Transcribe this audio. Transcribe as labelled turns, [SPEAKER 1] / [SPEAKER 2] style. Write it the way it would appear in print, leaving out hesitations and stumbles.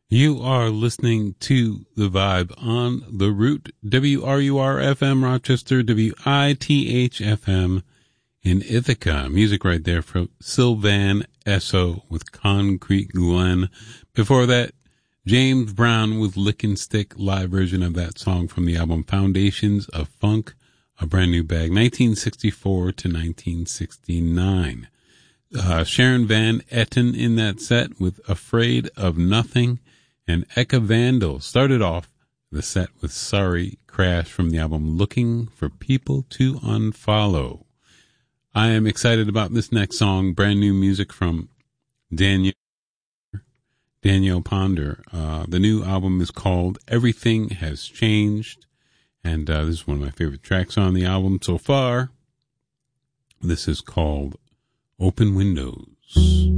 [SPEAKER 1] You are listening to The Vibe on The Root, WRUR-FM Rochester, WITH-FM in Ithaca. Music right there from Sylvan Esso with Concrete Glen. Before that, James Brown with Lick and Stick, live version of that song from the album Foundations of Funk, A Brand New Bag, 1964 to 1969. Sharon Van Etten in that set with Afraid of Nothing. And Eka Vandal started off the set with Sorry Crash from the album Looking for People to Unfollow. I am excited about this next song, brand new music from Danielle Ponder. The new album is called Everything Has Changed, and this is one of my favorite tracks on the album so far. This is called Open Windows.